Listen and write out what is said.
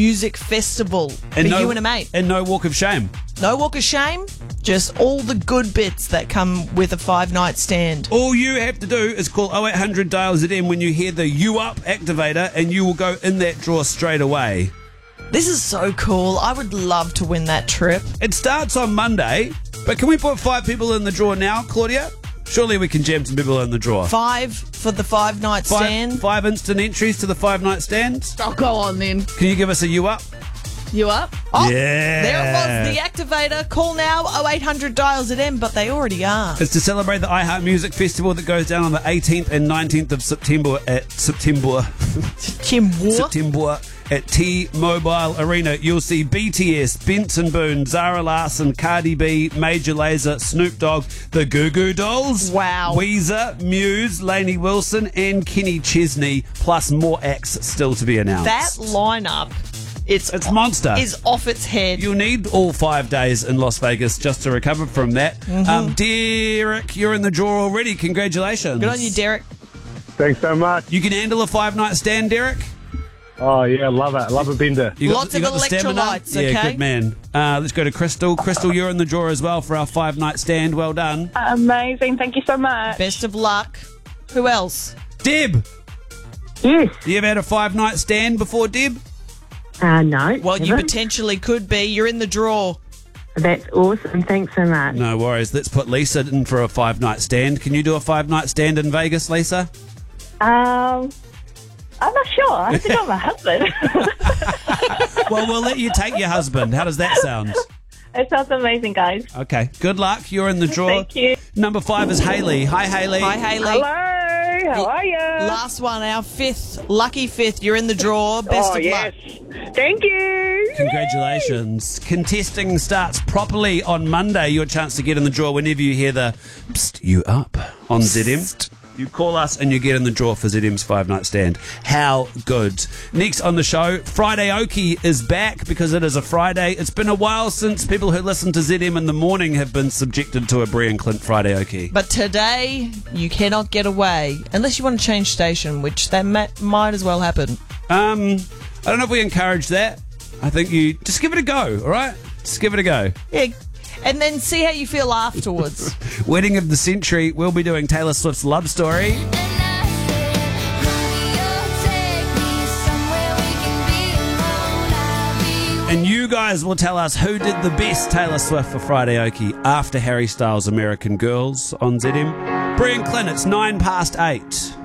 Music Festival for you and a mate. And no walk of shame. No walk of shame, just all the good bits that come with a 5-night stand. All you have to do is call 0800 Dial ZM when you hear the You Up activator, and you will go in that draw straight away. This is so cool. I would love to win that trip. It starts on Monday, but can we put 5 people in the draw now, Claudia? Surely we can jam some people in the draw. 5 for the 5-night stand. 5 instant entries to the 5-night stand. Oh, go on then. Can you give us a You Up? You up? Oh, Yeah. there it was, the activator. Call now, 0800 Dial ZM, but they already are. It's to celebrate the iHeart Music Festival that goes down on the 18th and 19th of September at September at T-Mobile Arena. You'll see BTS, Benson Boone, Zara Larsson, Cardi B, Major Lazer, Snoop Dogg, the Goo Goo Dolls, Wow. Weezer, Muse, Lainey Wilson, and Kenny Chesney, plus more acts still to be announced. That lineup, it's monster. Is off its head. You'll need all 5 days in Las Vegas just to recover from that. Derek, you're in the draw already. Congratulations. Good on you, Derek. Thanks so much. You can handle a 5-night stand, Derek? Oh, yeah, love it. Love a bender. Lots of the stamina? electrolytes, Yeah, okay? good man. Let's go to Crystal. Crystal, you're in the draw as well for our 5-night stand. Well done. Amazing. Thank you so much. Best of luck. Who else? Deb, Yes. you ever had a 5-night stand before, Deb? No. Well, you never. potentially could be. You're in the draw. That's awesome. Thanks so much. No worries. Let's put Lisa in for a 5-night stand. Can you do a 5-night stand in Vegas, Lisa? I'm not sure. I think I'm a husband. Well, we'll let you take your husband. How does that sound? It sounds amazing, guys. Okay. Good luck. You're in the draw. Thank you. Number 5 is Hayley. Hi, Hayley. Hi, Hayley. Hello. How are you? Last one, our 5th, lucky 5th. You're in the draw. Best of luck. Thank you. Congratulations. Contesting starts properly on Monday. Your chance to get in the draw whenever you hear the Psst, You Up on ZM. You call us and you get in the draw for ZM's 5-night stand. How good. Next on the show, Friday Okie is back because it is a Friday. It's been a while since people who listen to ZM in the morning have been subjected to a Brian Clint Friday Okie. But today, you cannot get away unless you want to change station, which that might as well happen. I don't know if we encourage that. I think you just give it a go, all right? Just give it a go. Yeah, and then see how you feel afterwards. Wedding of the Century, we'll be doing Taylor Swift's Love Story. And you guys will tell us who did the best Taylor Swift for Friday Okie after Harry Styles' American Girls on ZM. Brian Clint, it's 8:09.